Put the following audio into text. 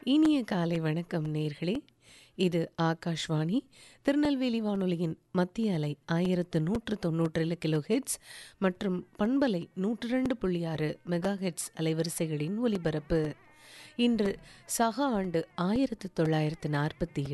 இனிய காலை வணக்கம் நேர்களே. இது ஆகாஷ்வாணி திருநெல்வேலி வானொலியின் மத்திய அலை 1197 கிலோ ஹெட்ஸ் மற்றும் பண்பலை 102.6 மெகா ஹெட்ஸ் அலைவரிசைகளின் ஒலிபரப்பு. இன்று சக ஆண்டு 1947